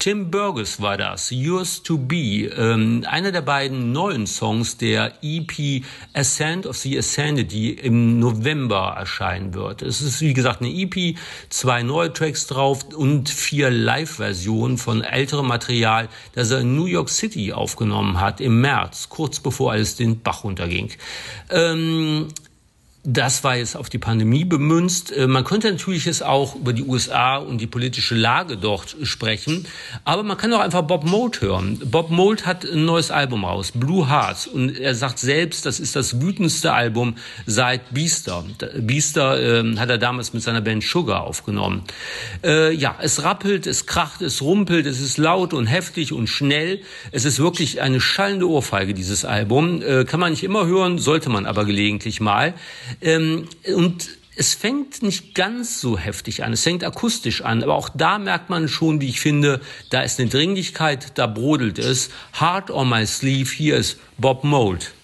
Tim Burgess war das, Yours to Be, einer der beiden neuen Songs der EP Ascent of the Ascended, die im November erscheinen wird. Es ist, wie gesagt, eine EP, 2 neue Tracks drauf und 4 Live-Versionen von älterem Material, das er in New York City aufgenommen hat im März, kurz bevor alles den Bach runterging. Das war jetzt auf die Pandemie bemünzt. Man könnte natürlich jetzt auch über die USA und die politische Lage dort sprechen, aber man kann auch einfach Bob Mould hören. Bob Mould hat ein neues Album raus, Blue Hearts, und er sagt selbst, das ist das wütendste Album seit Beaster. Beaster hat er damals mit seiner Band Sugar aufgenommen. Ja, es rappelt, es kracht, es rumpelt, es ist laut und heftig und schnell. Es ist wirklich eine schallende Ohrfeige, dieses Album. Kann man nicht immer hören, sollte man aber gelegentlich mal. Und es fängt nicht ganz so heftig an, es fängt akustisch an, aber auch da merkt man schon, wie ich finde, da ist eine Dringlichkeit, da brodelt es. Heart on my sleeve, hier ist Bob Mould.